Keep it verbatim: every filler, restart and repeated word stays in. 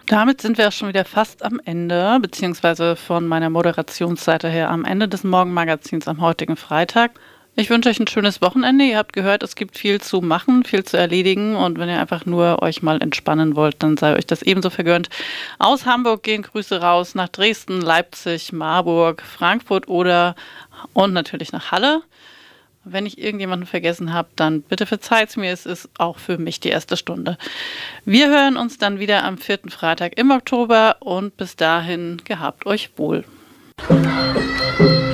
Damit sind wir auch schon wieder fast am Ende, beziehungsweise von meiner Moderationsseite her am Ende des Morgenmagazins am heutigen Freitag. Ich wünsche euch ein schönes Wochenende. Ihr habt gehört, es gibt viel zu machen, viel zu erledigen. Und wenn ihr einfach nur euch mal entspannen wollt, dann sei euch das ebenso vergönnt. Aus Hamburg gehen Grüße raus nach Dresden, Leipzig, Marburg, Frankfurt oder und natürlich nach Halle. Wenn ich irgendjemanden vergessen habe, dann bitte verzeiht mir, es ist auch für mich die erste Stunde. Wir hören uns dann wieder am vierten Freitag im Oktober und bis dahin gehabt euch wohl.